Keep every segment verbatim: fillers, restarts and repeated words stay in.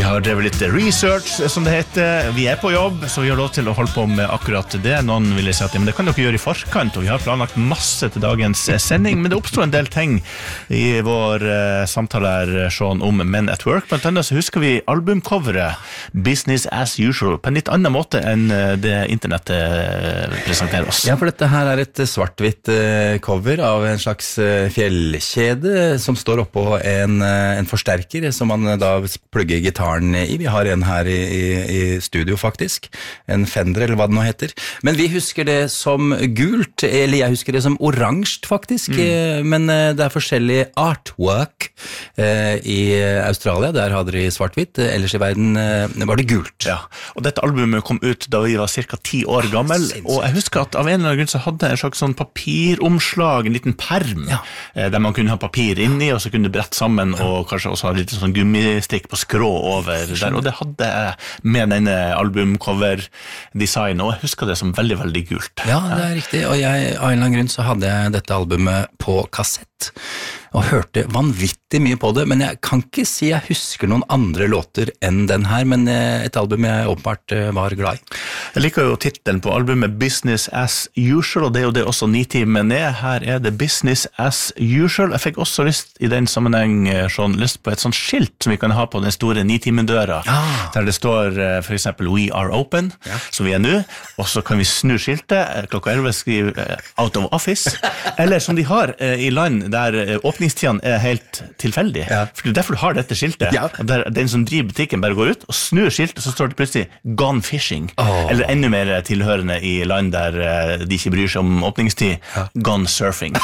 har drevet litt research, som det heter. Vi er på jobb, så vi har lov til å holde på med akkurat det. Noen vil si at men det kan dere gjøre i forkant, og vi har planlagt masse til dagens sending, men det oppstår en del ting i vår uh, samtale her, Sean, om Men at Work. Blant annet så husker vi albumcoveret Business as Usual på en litt annen måte enn det internettet presenterer oss. Ja, for dette her er et svart-hvitt uh, cover av en slags uh, fjellkjede som står oppå en, uh, en forsterker som man uh, da plugger gitar i. Vi har en her i, i, i studio faktisk, en Fender eller hva det nå heter. Men vi husker det som gult, eller jeg husker det som oransje faktisk, mm. men det er forskjellig artwork eh, i Australia, der hadde de svart-hvitt, ellers i verden eh, var det gult. Ja, og dette albumet kom ut da vi var cirka ti år gammel, og jeg husker at av en eller annen grunn så hadde jeg en slags sånn papiromslag, en liten perm, ja. eh, der man kunne ha papir inni, og så kunne du brette sammen, ja. Og kanskje også ha litt sånn gummistikk på skrå over der, og det hadde jeg med denne albumcover-design, og jeg husker det som veldig, veldig gult. Ja, det er riktig, og jeg, av en eller annen grunn så hadde jeg dette albumet på kassett, og hørte vanvittig mye på det, men jeg kan ikke si jeg husker noen andre låter enn den her, men et album jeg åpenbart var glad i. Jeg liker jo titelen på albumet Business as Usual, og det er jo det også Nitimen er. Her er det Business as Usual. Jeg fikk også lyst i den sammenheng, sånn, lyst på et sånt skilt som vi kan ha på den store Nitimen-døra, ah. der det står for eksempel We are open, ja. Som vi er nå, og så kan vi snu skiltet, klokka elleve skriver Out of Office, eller som de har i land der åpningstidene er helt tilfeldig, ja. For det er derfor du har dette skiltet, ja. Der den som driver butikken bare går ut og snur skiltet, så står det plutselig Gone Fishing, oh. Eller enda mer tilhørende i land der de ikke bryr seg om åpningstid, ja. Gone Surfing.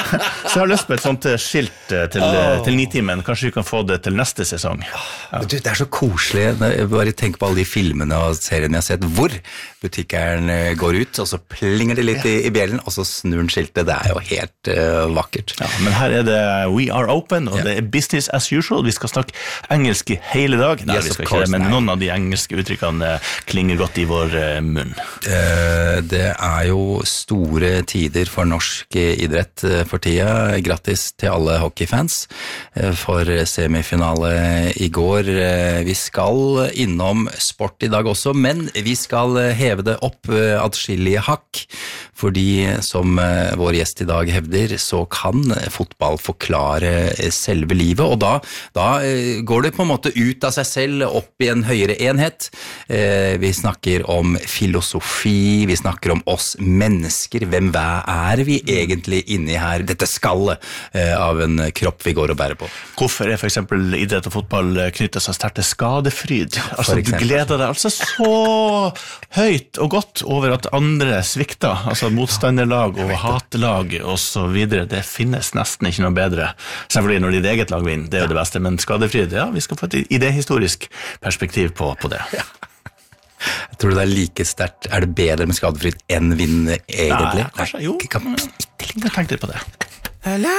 Så jeg har lyst på et sånt skilt til, oh. til Nitimen, kanskje vi kan få det til neste sesong. Ja. Du, det er så koselig, jeg bare tenker på alle de filmene og seriene jeg har sett, hvor butikkeren går ut, og så plinger det litt ja. i, i bjellen, og så snur den skiltet, det er jo helt uh, vakkert. Ja, men her er det We are open, og ja. Det er business as usual, vi skal snakke engelsk hele dag. Nei, yes, vi skal ikke det, men noen av de engelske uttrykkene klinger godt i vår uh, munn. Uh, det er jo store tider for norsk idrett uh, for tida, grattis til alle hockeyfans uh, for semifinale i går. Uh, vi skal innom sport i dag også, men vi skal heve det opp adskillige hakk, fordi som vår gjest i dag hevder, så kan fotball forklare selve livet, og da, da går det på en måte ut av seg selv opp i en høyere enhet. Vi snakker om filosofi, vi snakker om oss mennesker, hvem hva er vi egentlig inni her, dette skallet av en kropp vi går og bærer på. Hvorfor er for eksempel idrett og fotball knyttet seg sterkt til skadefryd? Altså, du gleder deg altså så høyt og godt over at andre svikter, altså motstanderlag og hatelag og så videre. Det finnes nesten ikke noe bedre. Selvfølgelig når ditt eget lag vinner, det er jo det beste, men skadefryd, ja, vi skal få et idehistorisk perspektiv på, på det. Ja. Jeg tror det er like sterkt. Er det bedre med skadefryd enn vinn egentlig? Nei, kanskje, jo. Jeg tenkte litt på det.